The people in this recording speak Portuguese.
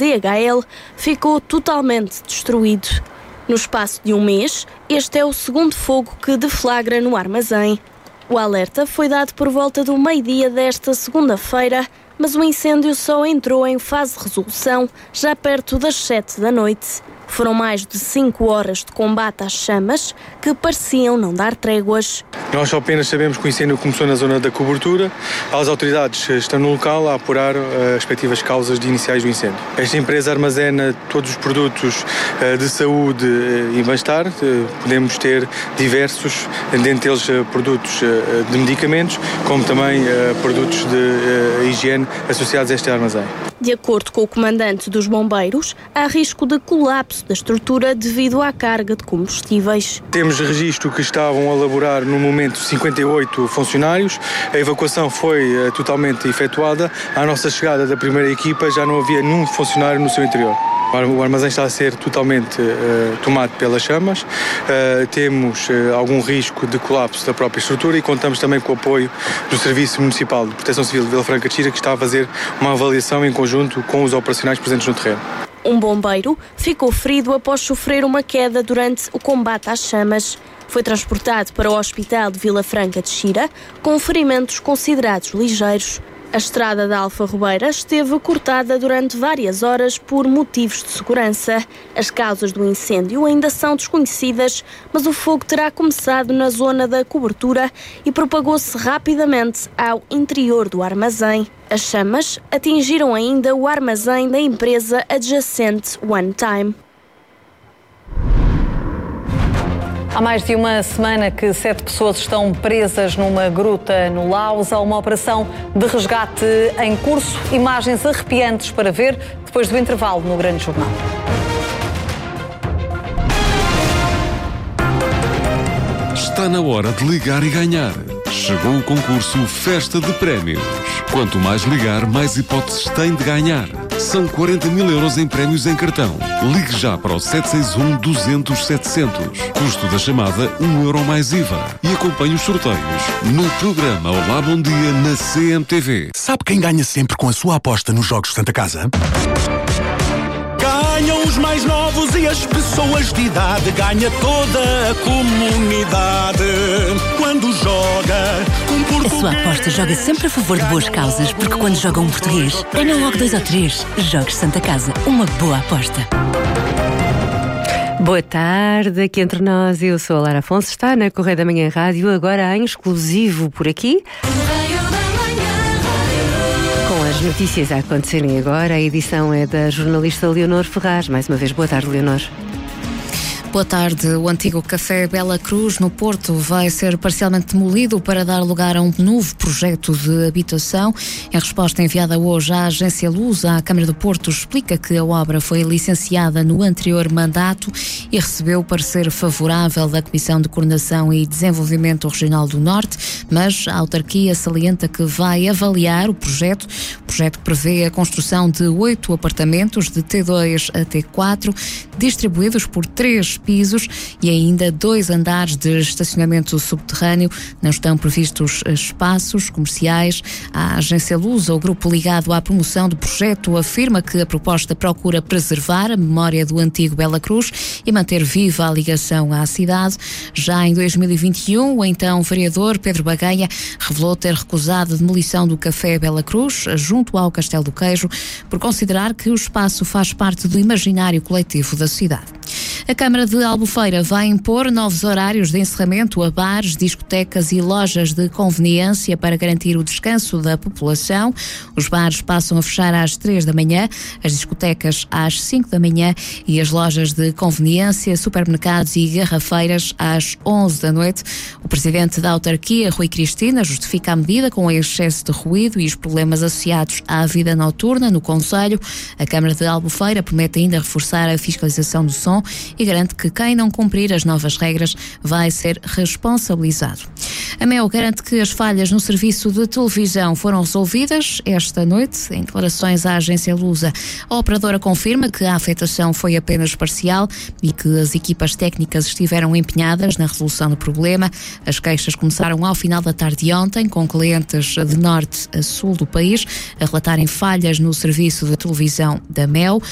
DHL ficou totalmente destruído. No espaço de um mês, este é o segundo fogo que deflagra no armazém. O alerta foi dado por volta do meio-dia desta segunda-feira, mas o incêndio só entrou em fase de resolução já perto das 7 da noite. Foram mais de 5 horas de combate às chamas que pareciam não dar tréguas. Nós só apenas sabemos que o incêndio começou na zona da cobertura. As autoridades estão no local a apurar as respectivas causas iniciais do incêndio. Esta empresa armazena todos os produtos de saúde e bem-estar. Podemos ter diversos, dentre eles produtos de medicamentos, como também produtos de higiene associados a este armazém. De acordo com o comandante dos bombeiros, há risco de colapso da estrutura devido à carga de combustíveis. Temos registro que estavam a laborar no momento 58 funcionários. A evacuação foi totalmente efetuada. À nossa chegada da primeira equipa já não havia nenhum funcionário no seu interior. O armazém está a ser totalmente tomado pelas chamas. Temos algum risco de colapso da própria estrutura e contamos também com o apoio do Serviço Municipal de Proteção Civil de Vila Franca de Xira, que está a fazer uma avaliação em conjunto com os operacionais presentes no terreno. Um bombeiro ficou ferido após sofrer uma queda durante o combate às chamas. Foi transportado para o Hospital de Vila Franca de Xira com ferimentos considerados ligeiros. A estrada da Alfarrobeira esteve cortada durante várias horas por motivos de segurança. As causas do incêndio ainda são desconhecidas, mas o fogo terá começado na zona da cobertura e propagou-se rapidamente ao interior do armazém. As chamas atingiram ainda o armazém da empresa adjacente One Time. Há mais de uma semana que 7 pessoas estão presas numa gruta no Laos. Há uma operação de resgate em curso. Imagens arrepiantes para ver depois do intervalo no Grande Jornal. Está na hora de ligar e ganhar. Chegou o concurso Festa de Prémios. Quanto mais ligar, mais hipóteses tem de ganhar. São 40 mil euros em prémios em cartão. Ligue já para o 761-200-700. Custo da chamada, €1 mais IVA. E acompanhe os sorteios no programa Olá Bom Dia na CMTV. Sabe quem ganha sempre com a sua aposta nos Jogos Santa Casa? Ganham os mais novos e as pessoas de idade. Ganha toda a comunidade. Quando joga um português... A sua aposta joga sempre a favor de boas causas, porque quando joga um português, ganha logo 2 ou 3. Jogos Santa Casa, uma boa aposta. Boa tarde, aqui entre nós. Eu sou a Lara Afonso, está na Correio da Manhã Rádio, agora em exclusivo por aqui. As notícias a acontecerem agora, a edição é da jornalista Leonor Ferraz. Mais uma vez, boa tarde, Leonor. Boa tarde. O antigo Café Bela Cruz, no Porto, vai ser parcialmente demolido para dar lugar a um novo projeto de habitação. Em resposta enviada hoje à Agência Lusa, a Câmara do Porto explica que a obra foi licenciada no anterior mandato e recebeu parecer favorável da Comissão de Coordenação e Desenvolvimento Regional do Norte, mas a autarquia salienta que vai avaliar o projeto. O projeto prevê a construção de 8 apartamentos de T2 a T4, distribuídos por 3 pisos e ainda 2 andares de estacionamento subterrâneo. Não estão previstos espaços comerciais. A Agência Lusa, o grupo ligado à promoção do projeto, afirma que a proposta procura preservar a memória do antigo Bela Cruz e manter viva a ligação à cidade. Já em 2021, o então vereador Pedro Baganha revelou ter recusado a demolição do Café Bela Cruz, junto ao Castelo do Queijo, por considerar que o espaço faz parte do imaginário coletivo da cidade. A Câmara de Albufeira vai impor novos horários de encerramento a bares, discotecas e lojas de conveniência para garantir o descanso da população. Os bares passam a fechar às 3 da manhã, as discotecas às 5 da manhã e as lojas de conveniência, supermercados e garrafeiras às 11 da noite. O presidente da autarquia, Rui Cristina, justifica a medida com o excesso de ruído e os problemas associados à vida noturna no concelho. A Câmara de Albufeira promete ainda reforçar a fiscalização do som e garante que quem não cumprir as novas regras vai ser responsabilizado. A Mel garante que as falhas no serviço de televisão foram resolvidas esta noite. Em declarações à Agência Lusa, a operadora confirma que a afetação foi apenas parcial e que as equipas técnicas estiveram empenhadas na resolução do problema. As queixas começaram ao final da tarde de ontem, com clientes de norte a sul do país a relatarem falhas no serviço de televisão da Mel.